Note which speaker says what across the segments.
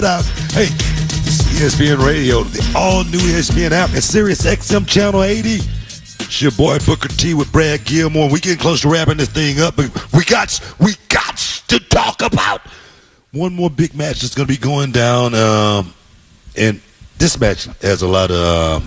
Speaker 1: out. Hey, ESPN Radio, the all-new ESPN app, and Sirius XM Channel 80. It's your boy Booker T with Brad Gilmore. We getting close to wrapping this thing up, but we got to talk about one more big match that's going to be going down. And this match has a lot of,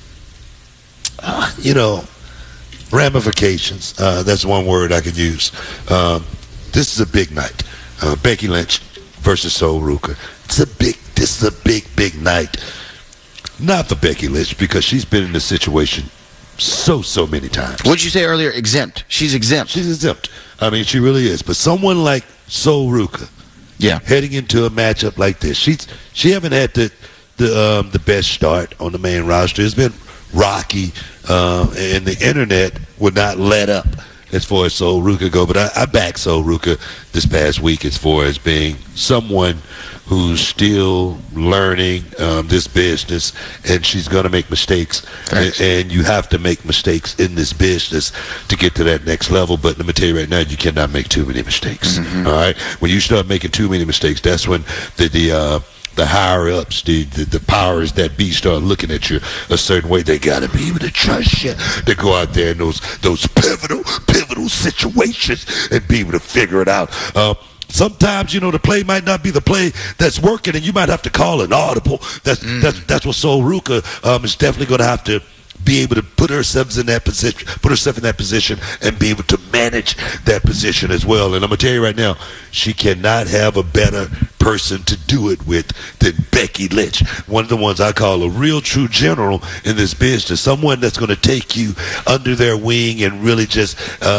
Speaker 1: ramifications. That's one word I could use. This is a big night. Becky Lynch versus Sol Ruca. This is a big night. Not for Becky Lynch, because she's been in this situation so many times.
Speaker 2: What did you say earlier? Exempt. She's exempt.
Speaker 1: She's exempt. I mean, she really is. But someone like Sol Ruca, heading into a matchup like this, she haven't had the best start on the main roster. It's been rocky, and the internet would not let up as far as Sol Ruca go. But I back Sol Ruca this past week as far as being someone who's still learning this business, and she's going to make mistakes. And you have to make mistakes in this business to get to that next level. But let me tell you right now, you cannot make too many mistakes. Mm-hmm. All right? When you start making too many mistakes, that's when the higher-ups, the powers that be start looking at you a certain way. They got to be able to trust you to go out there in those pivotal situations and be able to figure it out. Sometimes, the play might not be the play that's working, and you might have to call an audible. That's what Sol Ruca is definitely going to have to be able to put herself in that position and be able to manage that position as well. And I'm going to tell you right now, she cannot have a better person to do it with than Becky Lynch. One of the ones I call a real true general in this business, someone that's going to take you under their wing and really just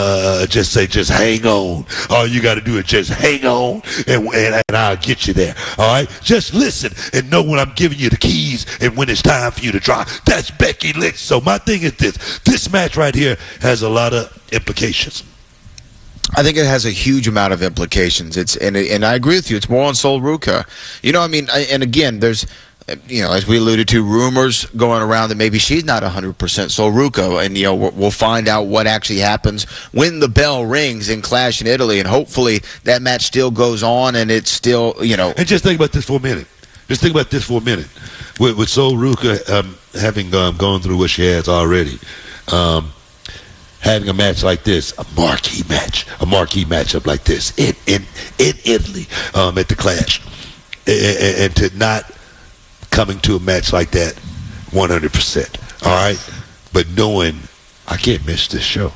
Speaker 1: hang on. All you got to do is just hang on, and I'll get you there. All right? Just listen and know when I'm giving you the keys and when it's time for you to drive. That's Becky Lynch. So my thing is this match right here has a lot of implications.
Speaker 2: I think it has a huge amount of implications. And I agree with you. It's more on Sol Ruca. And again, there's, as we alluded to, rumors going around that maybe she's not 100% Sol Ruca. And, we'll find out what actually happens when the bell rings in Clash in Italy. And hopefully that match still goes on and it's still,
Speaker 1: And just think about this for a minute. With Sol Ruca having gone through what she has already, having a match like this, a marquee matchup like this in Italy at the Clash, and to not coming to a match like that 100%. All right, but knowing I can't miss this show.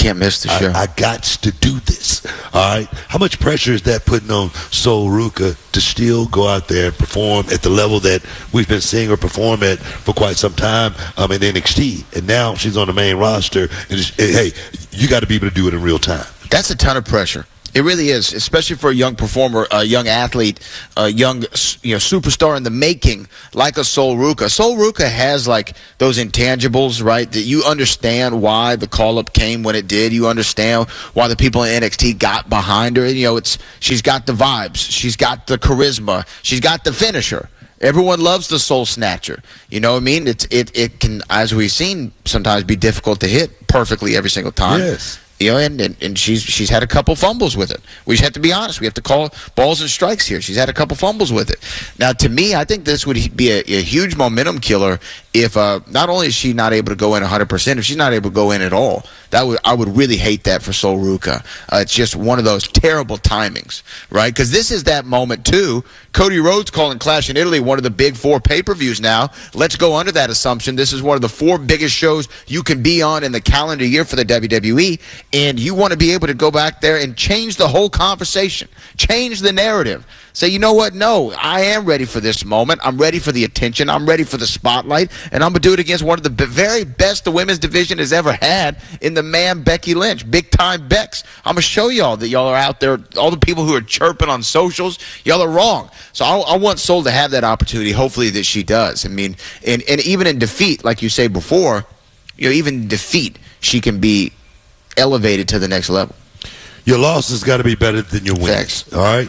Speaker 1: I got to do this. All right. How much pressure is that putting on Sol Ruca to still go out there and perform at the level that we've been seeing her perform at for quite some time in NXT? And now she's on the main roster. And hey, you got to be able to do it in real time.
Speaker 2: That's a ton of pressure. It really is, especially for a young performer, a young athlete, a young superstar in the making, like a Sol Ruca. Sol Ruca has like those intangibles, right? That you understand why the call up came when it did. You understand why the people in NXT got behind her. She's got the vibes, she's got the charisma, she's got the finisher. Everyone loves the Soul Snatcher. You know what I mean? It can, as we've seen, sometimes be difficult to hit perfectly every single time.
Speaker 1: Yes.
Speaker 2: And she's had a couple fumbles with it. We just have to be honest. We have to call balls and strikes here. She's had a couple fumbles with it. Now, to me, I think this would be a huge momentum killer if not only is she not able to go in 100%, if she's not able to go in at all. I would really hate that for Sol Ruca. It's just one of those terrible timings, right? Because this is that moment, too. Cody Rhodes calling Clash in Italy one of the big 4 pay-per-views now. Let's go under that assumption. This is one of the 4 biggest shows you can be on in the calendar year for the WWE. And you want to be able to go back there and change the whole conversation, change the narrative. Say, you know what? No, I am ready for this moment. I'm ready for the attention. I'm ready for the spotlight. And I'm going to do it against one of the very best the women's division has ever had in the man Becky Lynch. Big-time Bex. I'm going to show y'all that y'all are out there. All the people who are chirping on socials, y'all are wrong. So I want Sol to have that opportunity. Hopefully that she does. I mean, and even in defeat, like you say before, even in defeat, she can be elevated to the next level.
Speaker 1: Your losses got to be better than your wins. Thanks. All right.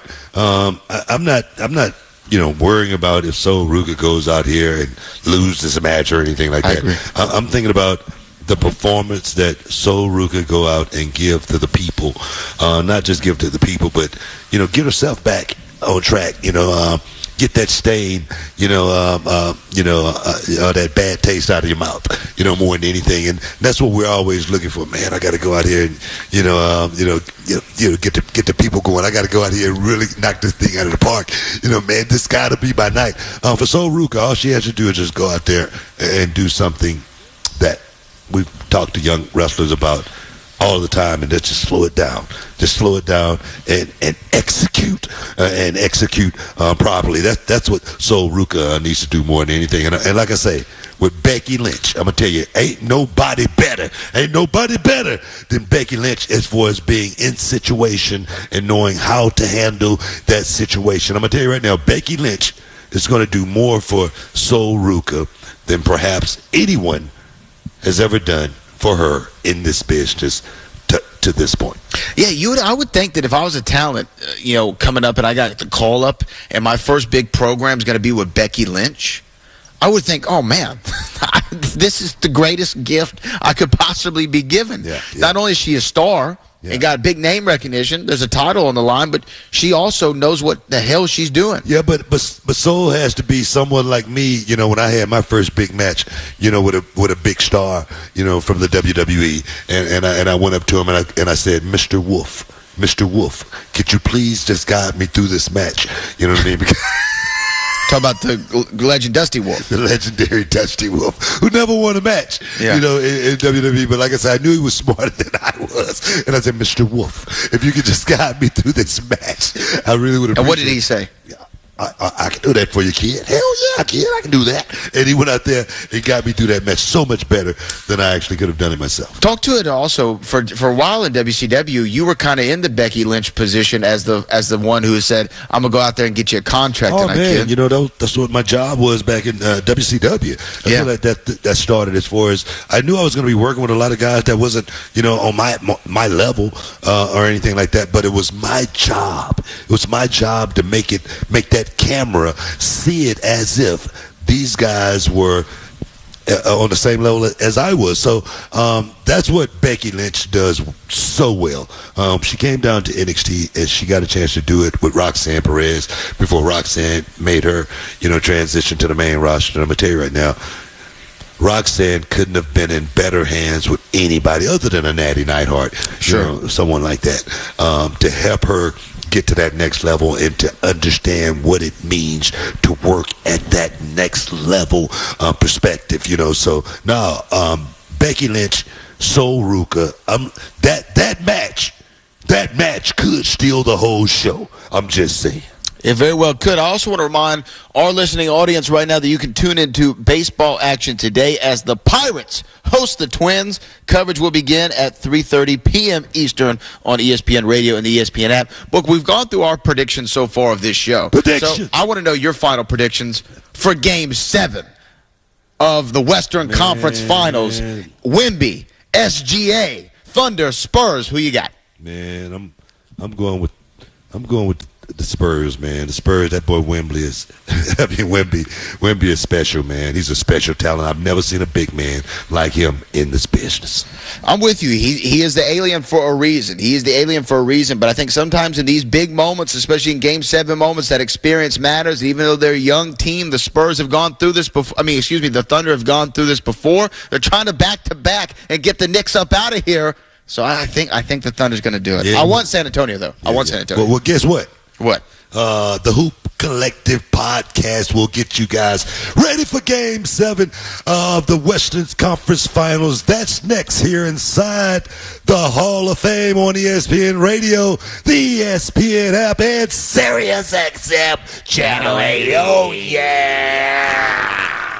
Speaker 1: I'm not worrying about if Sol Ruca goes out here and loses a match or anything like that.
Speaker 2: Agree.
Speaker 1: I'm thinking about the performance that Sol Ruca go out and give to the people. Not just give to the people, but get herself back on track. get that stain, that bad taste out of your mouth, more than anything. And that's what we're always looking for. Man, I got to go out here and, get the people going. I got to go out here and really knock this thing out of the park. Man, this got to be my night. For Sol Ruca, all she has to do is just go out there and do something that we've talked to young wrestlers about all the time, and just slow it down. Just slow it down and execute properly. That's what Sol Ruca needs to do more than anything. And like I say, with Becky Lynch, I'm gonna tell you, ain't nobody better than Becky Lynch as far as being in situation and knowing how to handle that situation. I'm gonna tell you right now, Becky Lynch is gonna do more for Sol Ruca than perhaps anyone has ever done for her in this business to this point.
Speaker 2: Yeah, I would think that if I was a talent, coming up and I got the call up and my first big program is going to be with Becky Lynch, I would think, oh, man, this is the greatest gift I could possibly be given. Yeah. Not only is she a star and got big name recognition, there's a title on the line, but she also knows what the hell she's doing.
Speaker 1: Yeah, but Sol has to be someone like me, when I had my first big match, with a big star, from the WWE, and I went up to him and I said, Mr. Wolf, could you please just guide me through this match? You know what I mean?
Speaker 2: Talk about the legend Dusty Wolf.
Speaker 1: The legendary Dusty Wolf, who never won a match, in WWE. But like I said, I knew he was smarter than I was. And I said, Mr. Wolf, if you could just guide me through this match, I really would appreciate it.
Speaker 2: And what did he say?
Speaker 1: I can do that for you, kid. Hell yeah, kid, I can do that. And he went out there and got me through that match so much better than I actually could have done it myself.
Speaker 2: Talk to it also for a while in WCW. You were kind of in the Becky Lynch position as the one who said, "I'm gonna go out there and get you a contract."
Speaker 1: Oh man, kid. That's what my job was back in WCW. That's what that started. As far as I knew, I was going to be working with a lot of guys that wasn't on my level or anything like that. But it was my job. It was my job to make that camera see it as if these guys were on the same level as I was. So that's what Becky Lynch does so well. She came down to NXT and she got a chance to do it with Roxanne Perez before Roxanne made her transition to the main roster. And I'm gonna tell you right now, Roxanne couldn't have been in better hands with anybody other than a Natty Neidhart, someone like that, to help her get to that next level and to understand what it means to work at that next level perspective. So now Becky Lynch, Sol Ruca, that match could steal the whole show. I'm just saying.
Speaker 2: It very well could. I also want to remind our listening audience right now that you can tune into baseball action today as the Pirates host the Twins. Coverage will begin at 3:30 p.m. Eastern on ESPN Radio and the ESPN app. Look, we've gone through our predictions so far of this show. So I want to know your final predictions for Game 7 of the Western Conference Finals. Wemby, SGA, Thunder, Spurs. Who you got?
Speaker 1: Man, I'm going with the Spurs, man. The Spurs, that boy Wemby is special, man. He's a special talent. I've never seen a big man like him in this business.
Speaker 2: I'm with you. He is the alien for a reason. But I think sometimes in these big moments, especially in Game 7 moments, that experience matters. Even though they're a young team, the Spurs have gone through this before. The Thunder have gone through this before. They're trying to back-to-back and get the Knicks up out of here. So I think the Thunder's going to do it. Yeah. I want San Antonio, though. San Antonio.
Speaker 1: Well, guess what?
Speaker 2: What?
Speaker 1: The Hoop Collective podcast will get you guys ready for Game 7 of the Western Conference Finals. That's next here inside the Hall of Fame on ESPN Radio, the ESPN app, and Sirius XM Channel 8. Oh, yeah!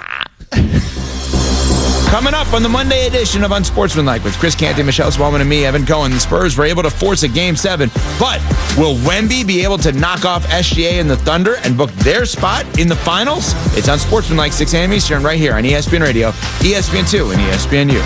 Speaker 3: Coming up on the Monday edition of Unsportsmanlike with Chris Canty, Michelle Spallman, and me, Evan Cohen. The Spurs were able to force a Game 7, but will Wemby be able to knock off SGA and the Thunder and book their spot in the finals? It's Unsportsmanlike, 6 a.m. Eastern, right here on ESPN Radio, ESPN2, and ESPNU.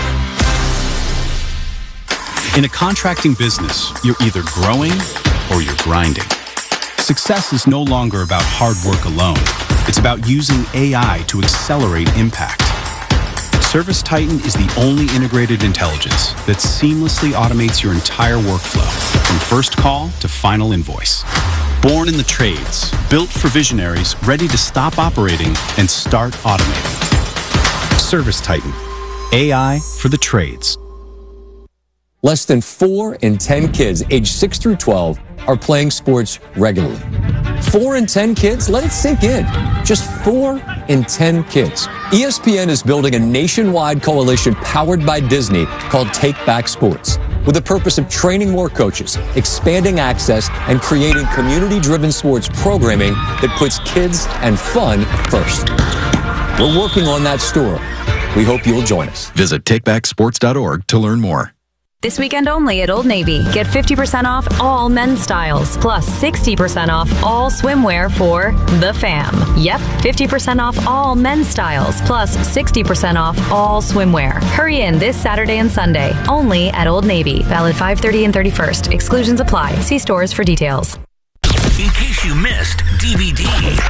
Speaker 4: In a contracting business, you're either growing or you're grinding. Success is no longer about hard work alone. It's about using AI to accelerate impact. ServiceTitan is the only integrated intelligence that seamlessly automates your entire workflow, from first call to final invoice. Born in the trades, built for visionaries ready to stop operating and start automating. ServiceTitan. AI for the trades.
Speaker 5: Less than 4 in 10 kids aged 6 through 12 are playing sports regularly. 4 in 10 kids? Let it sink in. Just 4 in 10 kids. ESPN is building a nationwide coalition powered by Disney called Take Back Sports, with the purpose of training more coaches, expanding access, and creating community-driven sports programming that puts kids and fun first. We're working on that story. We hope you'll join us.
Speaker 6: Visit takebacksports.org to learn more.
Speaker 7: This weekend only at Old Navy. Get 50% off all men's styles, plus 60% off all swimwear for the fam. Yep, 50% off all men's styles, plus 60% off all swimwear. Hurry in this Saturday and Sunday, only at Old Navy. Valid 5/30 and 31st. Exclusions apply. See stores for details.
Speaker 8: In case you missed DVD.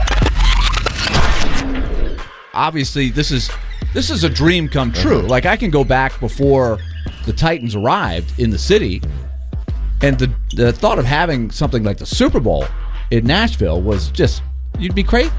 Speaker 9: Obviously, this is a dream come true. Like, I can go back before the Titans arrived in the city, and the thought of having something like the Super Bowl in Nashville was just, you'd be crazy.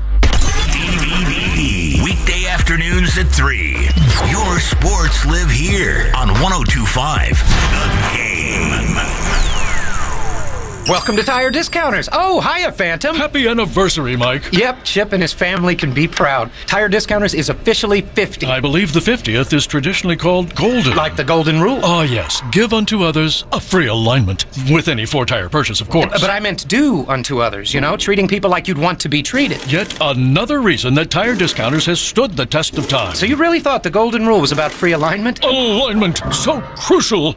Speaker 8: DVD. Weekday afternoons at 3. Your sports live here on 102.5 The Game.
Speaker 10: Welcome to Tire Discounters. Oh, hiya, Phantom.
Speaker 11: Happy anniversary, Mike.
Speaker 10: Yep, Chip and his family can be proud. Tire Discounters is officially 50.
Speaker 11: I believe the 50th is traditionally called golden.
Speaker 10: Like the golden rule.
Speaker 11: Oh, yes. Give unto others a free alignment. With any 4-tire purchase, of course.
Speaker 10: But I meant do unto others, you know, treating people like you'd want to be treated.
Speaker 11: Yet another reason that Tire Discounters has stood the test of time.
Speaker 10: So you really thought the golden rule was about free alignment?
Speaker 11: Alignment, so crucial.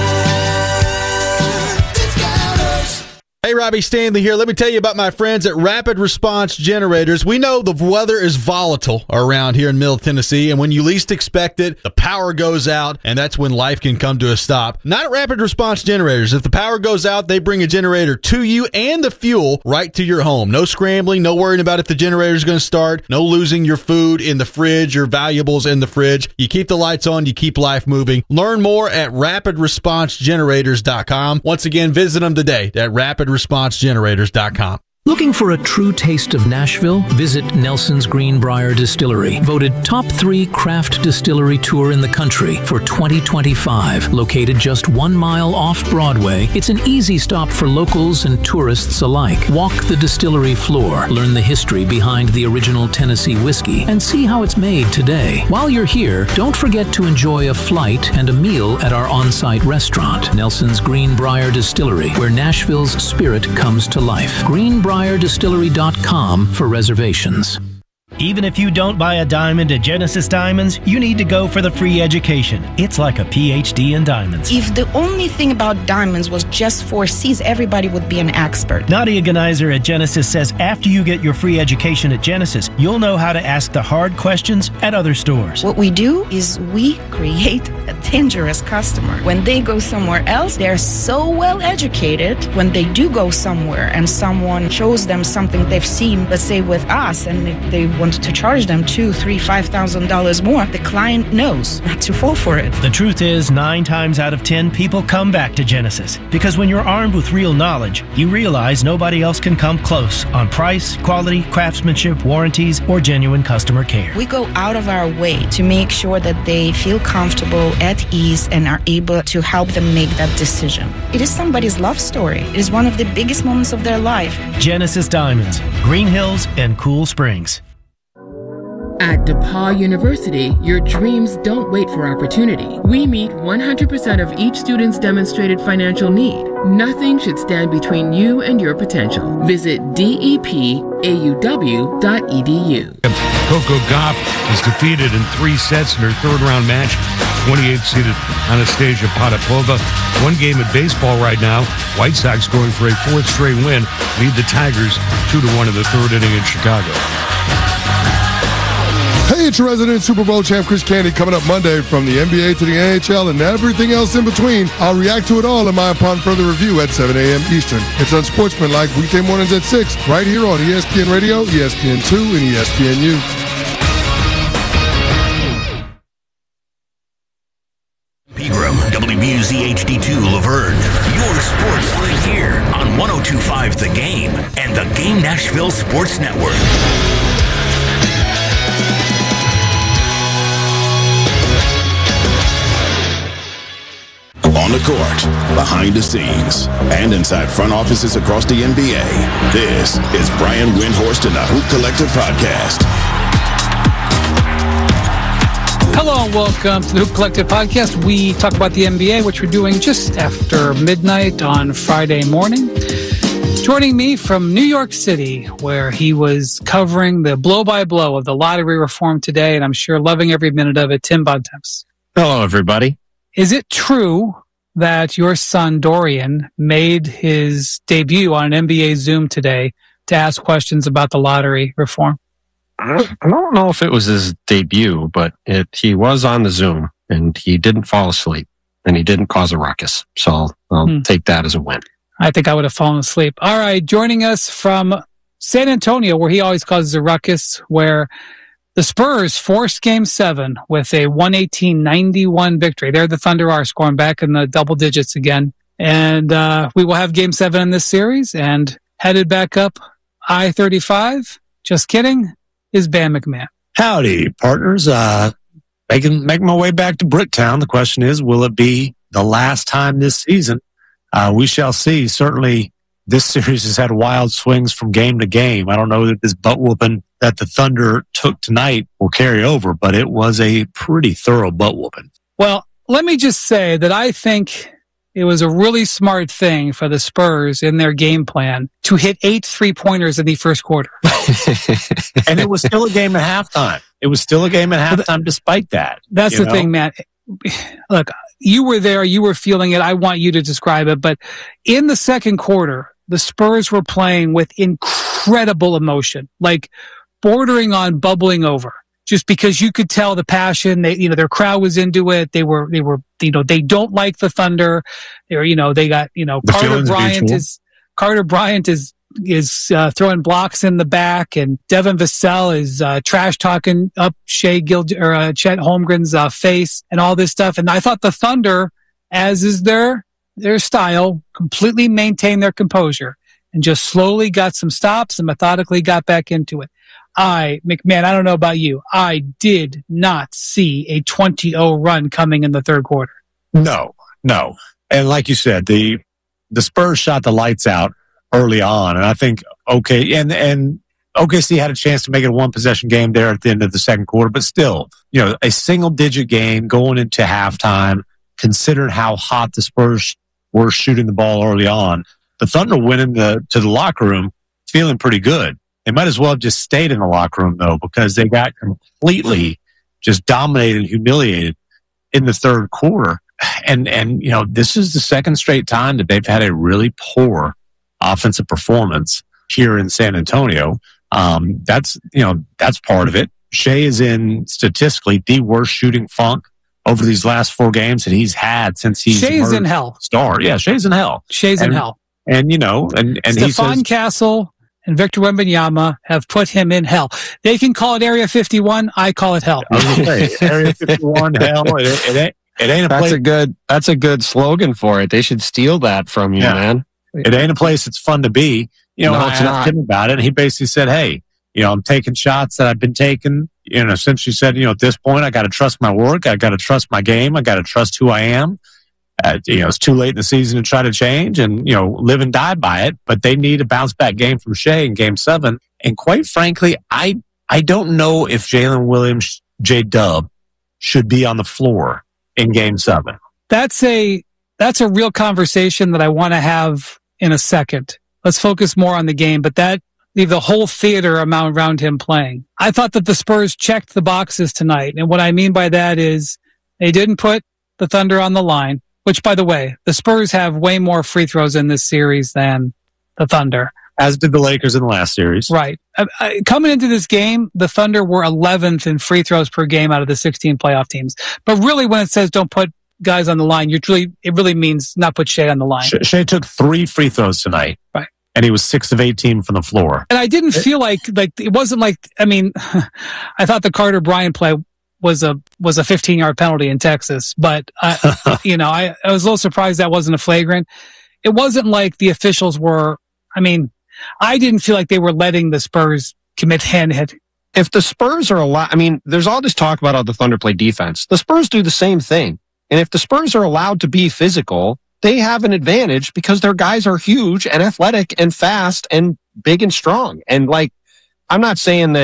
Speaker 12: Hey, Robbie Stanley here. Let me tell you about my friends at Rapid Response Generators. We know the weather is volatile around here in Middle Tennessee, and when you least expect it, the power goes out, and that's when life can come to a stop. Not at Rapid Response Generators. If the power goes out, they bring a generator to you and the fuel right to your home. No scrambling, no worrying about if the generator is going to start, no losing your food in the fridge, your valuables in the fridge. You keep the lights on, you keep life moving. Learn more at rapidresponsegenerators.com. Once again, visit them today at rapidresponsegenerators.com.
Speaker 13: Looking for a true taste of Nashville? Visit Nelson's Greenbrier Distillery, voted top 3 craft distillery tour in the country for 2025. Located just 1 mile off Broadway, it's an easy stop for locals and tourists alike. Walk the distillery floor, learn the history behind the original Tennessee whiskey, and see how it's made today. While you're here, don't forget to enjoy a flight and a meal at our on-site restaurant, Nelson's Greenbrier Distillery, where Nashville's spirit comes to life. GreenbrierDistillery.com for reservations.
Speaker 14: Even if you don't buy a diamond at Genesis Diamonds, you need to go for the free education. It's like a PhD in diamonds.
Speaker 15: If the only thing about diamonds was just 4 C's, everybody would be an expert.
Speaker 14: Nadia Ganizer at Genesis says after you get your free education at Genesis, you'll know how to ask the hard questions at other stores.
Speaker 15: What we do is we create a dangerous customer. When they go somewhere else, they're so well educated. When they do go somewhere and someone shows them something they've seen, let's say with us, and if they want to charge them $2,000, $3,000, $5,000 more, the client knows not to fall for it.
Speaker 14: The truth is, 9 times out of 10, people come back to Genesis. Because when you're armed with real knowledge, you realize nobody else can come close on price, quality, craftsmanship, warranties, or genuine customer care.
Speaker 15: We go out of our way to make sure that they feel comfortable, at ease, and are able to help them make that decision. It is somebody's love story. It is one of the biggest moments of their life.
Speaker 14: Genesis Diamonds, Green Hills, and Cool Springs.
Speaker 16: At DePauw University, your dreams don't wait for opportunity. We meet 100% of each student's demonstrated financial need. Nothing should stand between you and your potential. Visit depauw.edu.
Speaker 17: Coco Gauff is defeated in 3 sets in her third-round match. 28th-seeded Anastasia Potapova. 1 game at baseball right now. White Sox going for a 4th straight win. Lead the Tigers 2-1 in the 3rd inning in Chicago.
Speaker 18: Hey, it's your resident Super Bowl champ Chris Canty coming up Monday from the NBA to the NHL and everything else in between. I'll react to it all in my Upon Further Review at 7 a.m. Eastern. It's Unsportsmanlike weekday mornings at 6 right here on ESPN Radio, ESPN2, and ESPNU.
Speaker 8: Pegram, WBUZ HD2 Laverne. Your sports live here on 102.5 The Game and the Game Nashville Sports Network.
Speaker 19: On the court, behind the scenes, and inside front offices across the NBA, this is Brian Windhorst and the Hoop Collective Podcast.
Speaker 20: Hello and welcome to the Hoop Collective Podcast. We talk about the NBA, which we're doing just after midnight on Friday morning. Joining me from New York City, where he was covering the blow-by-blow of the lottery reform today, and I'm sure loving every minute of it, Tim Bontemps.
Speaker 21: Hello, everybody.
Speaker 20: Is it true that your son, Dorian, made his debut on an NBA Zoom today to ask questions about the lottery reform?
Speaker 21: I don't know if it was his debut, but he was on the Zoom, and he didn't fall asleep, and he didn't cause a ruckus. So I'll take that as a win.
Speaker 20: I think I would have fallen asleep. All right, joining us from San Antonio, where he always causes a ruckus, where the Spurs forced Game 7 with a 118-91 victory. There the Thunder are scoring back in the double digits again. And we will have Game 7 in this series. And headed back up I-35, just kidding, is Bam McMahon.
Speaker 22: Howdy, partners. Making my way back to Bricktown. The question is, will it be the last time this season? We shall see. Certainly, this series has had wild swings from game to game. I don't know that this butt whooping that the Thunder took tonight will carry over, but it was a pretty thorough butt whooping.
Speaker 20: Well, let me just say that I think it was a really smart thing for the Spurs in their game plan to hit 8 3-pointers in the first quarter.
Speaker 22: And it was still a game at halftime. It was still a game at halftime despite that.
Speaker 20: That's the thing, Matt. Look, you were there. You were feeling it. I want you to describe it. But in the second quarter, the Spurs were playing with incredible emotion, like bordering on bubbling over, just because you could tell the passion. Their crowd was into it. They were, they don't like the Thunder. They got, Carter Bryant is throwing blocks in the back, and Devin Vassell is trash talking up Chet Holmgren's face and all this stuff. And I thought the Thunder, as is their style, completely maintained their composure and just slowly got some stops and methodically got back into it. McMahon, I don't know about you, I did not see a 20-0 run coming in the third quarter.
Speaker 22: No. And like you said, the Spurs shot the lights out early on, and I think and OKC had a chance to make it a one-possession game there at the end of the second quarter, but still, a single-digit game going into halftime, considering how hot the Spurs were shooting the ball early on. The Thunder went to the locker room feeling pretty good. They might as well have just stayed in the locker room, though, because they got completely just dominated and humiliated in the third quarter. And this is the second straight time that they've had a really poor offensive performance here in San Antonio. That's part of it. Shea is in statistically the worst shooting funk over these last 4 games that he's had since he's
Speaker 20: Shea's in hell.
Speaker 22: Star. Yeah, Shea's in hell.
Speaker 20: In hell.
Speaker 22: And and
Speaker 20: Stephon Castle and Victor Wembanyama have put him in hell. They can call it Area 51. I call it hell.
Speaker 22: I was gonna say, Area 51 hell. It ain't a place.
Speaker 21: That's a good slogan for it. They should steal that from you, man.
Speaker 22: It ain't a place it's fun to be.
Speaker 21: No,
Speaker 22: I
Speaker 21: it's
Speaker 22: asked
Speaker 21: not.
Speaker 22: him about it, and he basically said, "Hey, I'm taking shots that I've been taking. Essentially said, at this point, I got to trust my work. I got to trust my game. I got to trust who I am. It's too late in the season to try to change and, live and die by it. But they need a bounce back game from Shea in Game 7. And quite frankly, I don't know if Jalen Williams, J-Dub, should be on the floor in Game 7.
Speaker 20: That's a real conversation that I want to have in a second. Let's focus more on the game, but leave the whole theater around him playing. I thought that the Spurs checked the boxes tonight. And what I mean by that is they didn't put the Thunder on the line, which, by the way, the Spurs have way more free throws in this series than the Thunder.
Speaker 22: As did the Lakers in the last series.
Speaker 20: Right. Coming into this game, the Thunder were 11th in free throws per game out of the 16 playoff teams. But really, when it says don't put guys on the line, it really means not put Shea on the line.
Speaker 22: Shea took 3 free throws tonight.
Speaker 20: Right.
Speaker 22: And he was 6 of 18 from the floor.
Speaker 20: And I didn't feel like it wasn't like, I thought the Carter Bryant play was a 15-yard penalty in Texas, but I was a little surprised that wasn't a flagrant. It wasn't like the officials were. I mean, I didn't feel like they were letting the Spurs commit hand-hit.
Speaker 21: If the Spurs are allowed, I mean, there's all this talk about how the Thunder play defense. The Spurs do the same thing. And if the Spurs are allowed to be physical, they have an advantage because their guys are huge and athletic and fast and big and strong. And like, I'm not saying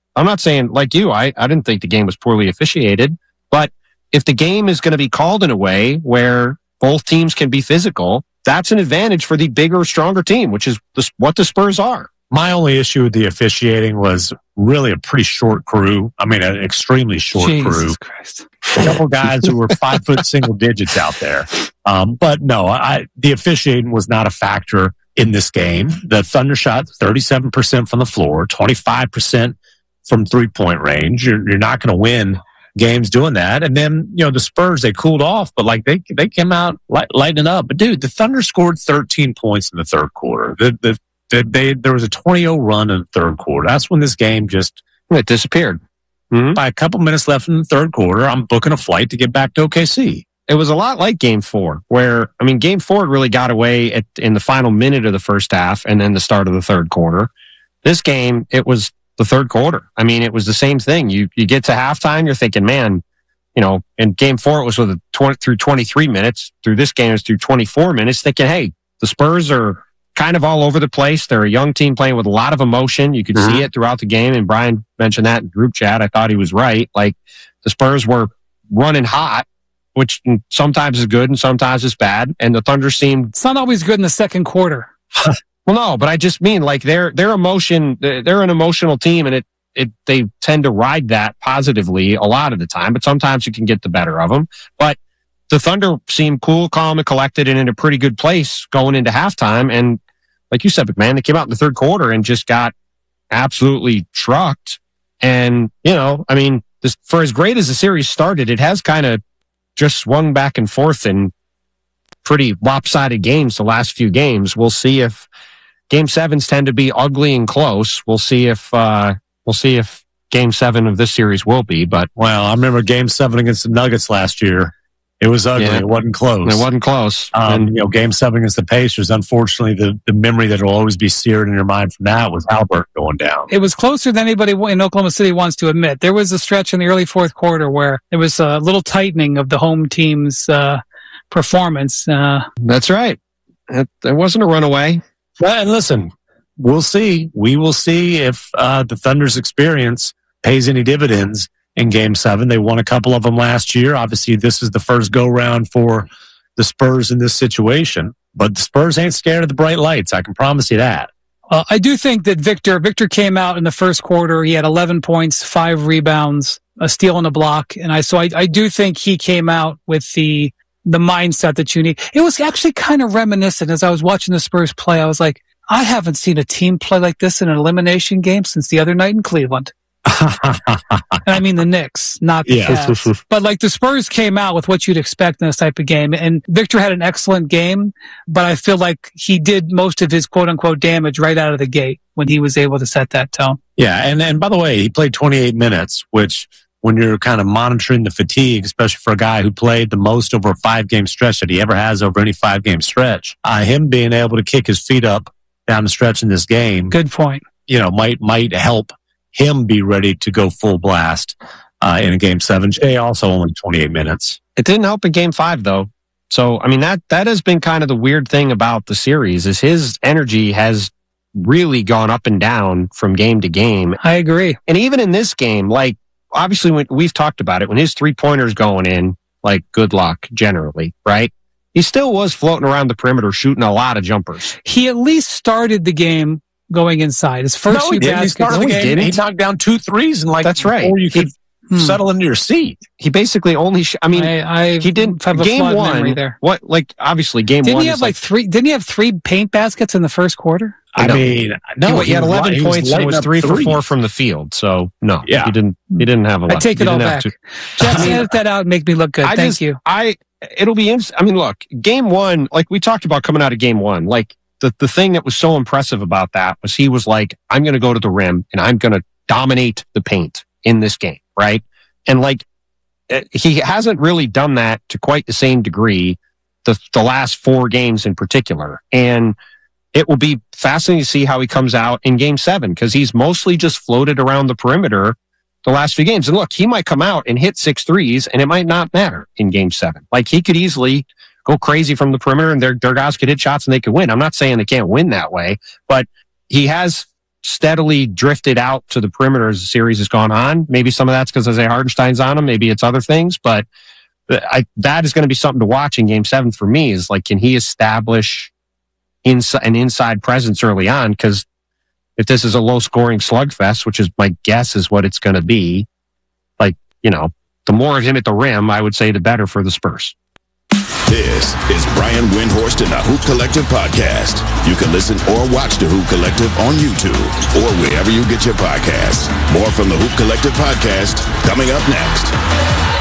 Speaker 21: like you, I didn't think the game was poorly officiated, but if the game is going to be called in a way where both teams can be physical, that's an advantage for the bigger, stronger team, which is what the Spurs are.
Speaker 22: My only issue with the officiating was really a pretty short crew. I mean, an extremely short crew.
Speaker 20: Christ.
Speaker 22: A couple guys who were 5 foot single digits out there. But no, the officiating was not a factor in this game. The Thunder shot 37% from the floor, 25% from 3-point range. You're not going to win games doing that. And then, the Spurs, they cooled off, but like they came out lighting up. But dude, the Thunder scored 13 points in the third quarter. There was a 20-0 run in the third quarter. That's when this game
Speaker 21: it disappeared. Mm-hmm.
Speaker 22: By a couple minutes left in the third quarter, I'm booking a flight to get back to OKC.
Speaker 21: It was a lot like Game 4, where, I mean, Game 4 really got away in the final minute of the first half and then the start of the third quarter. This game, it was the third quarter. I mean, it was the same thing. You get to halftime, you're thinking, man, in Game 4, it was through 23 minutes. Through this game, it's through 24 minutes, thinking, hey, the Spurs are kind of all over the place. They're a young team playing with a lot of emotion. You could see it throughout the game. And Brian mentioned that in group chat. I thought he was right. Like, the Spurs were running hot, which sometimes is good and sometimes is bad. And the Thunder seemed...
Speaker 20: It's not always good in the second quarter.
Speaker 21: Well, no, but I just mean like their emotion, they're an emotional team, and they tend to ride that positively a lot of the time, but sometimes you can get the better of them. But the Thunder seemed cool, calm, and collected and in a pretty good place going into halftime. And like you said, McMahon, they came out in the third quarter and just got absolutely trucked. And, I mean, for as great as the series started, it has kind of just swung back and forth in pretty lopsided games the last few games. We'll see if Game 7s tend to be ugly and close. We'll see if Game 7 of this series will be. But
Speaker 22: well, I remember Game 7 against the Nuggets last year. It was ugly. Yeah. It wasn't close.
Speaker 21: It wasn't close.
Speaker 22: Game 7 against the Pacers, unfortunately, the memory that will always be seared in your mind from that was Albert going down.
Speaker 20: It was closer than anybody in Oklahoma City wants to admit. There was a stretch in the early fourth quarter where there was a little tightening of the home team's performance.
Speaker 21: That's right. It wasn't a runaway.
Speaker 22: Well, and listen, we'll see. We will see if the Thunder's experience pays any dividends in Game 7. They won a couple of them last year. Obviously, this is the first go-round for the Spurs in this situation. But the Spurs ain't scared of the bright lights. I can promise you that.
Speaker 20: I do think that Victor came out in the first quarter. He had 11 points, 5 rebounds, a steal and a block. And I do think he came out with the mindset that you need. It was actually kind of reminiscent as I was watching the Spurs play. I was like, I haven't seen a team play like this in an elimination game since the other night in Cleveland. And I mean the Knicks, not the Cavs. But like the Spurs came out with what you'd expect in this type of game. And Victor had an excellent game, but I feel like he did most of his quote unquote damage right out of the gate when he was able to set that tone.
Speaker 22: Yeah. And by the way, he played 28 minutes, which when you're kind of monitoring the fatigue, especially for a guy who played the most over a 5-game stretch that he ever has over any 5-game stretch, him being able to kick his feet up down the stretch in this game.
Speaker 20: Good point.
Speaker 22: Might help him be ready to go full blast in a Game 7. Jay also only 28 minutes.
Speaker 21: It didn't help in Game 5, though. So, I mean, that has been kind of the weird thing about the series is his energy has really gone up and down from game to game.
Speaker 20: I agree.
Speaker 21: And even in this game, like, obviously, when we've talked about it, when his 3-pointers going in, like, good luck, generally, right? He still was floating around the perimeter shooting a lot of jumpers.
Speaker 20: He at least started the game going inside. His first few baskets.
Speaker 22: He knocked down 2 threes and
Speaker 21: that's right.
Speaker 22: Before you could settle into your seat.
Speaker 21: He basically only. He didn't have a game one. There. What? Like obviously, game
Speaker 20: didn't
Speaker 21: one.
Speaker 20: He have like 3? Didn't he have 3 paint baskets in the first quarter?
Speaker 21: No. He had 11 points and was 3 for 4 from the field. So no, he didn't have a lot.
Speaker 20: I take it all back. Jackson, edit that out and make me look good. Thank you.
Speaker 21: It'll be interesting. I mean, look, game one, like we talked about coming out of game one, like. The thing that was so impressive about that was he was like, I'm going to go to the rim and I'm going to dominate the paint in this game, right? And like he hasn't really done that to quite the same degree the last 4 games in particular. And it will be fascinating to see how he comes out in Game 7 because he's mostly just floated around the perimeter the last few games. And look, he might come out and hit 6 threes, and it might not matter in Game 7. Like, he could easily go crazy from the perimeter, and their guys could hit shots and they could win. I'm not saying they can't win that way, but he has steadily drifted out to the perimeter as the series has gone on. Maybe some of that's because Isaiah Hartenstein's on him. Maybe it's other things, but that is going to be something to watch in Game 7 for me is, like, can he establish an inside presence early on? Because if this is a low-scoring slugfest, which is my guess is what it's going to be, like, you know, the more of him at the rim, I would say the better for the Spurs.
Speaker 19: This is Brian Windhorst and the Hoop Collective podcast. You can listen or watch the Hoop Collective on YouTube or wherever you get your podcasts. More from the Hoop Collective podcast coming up next.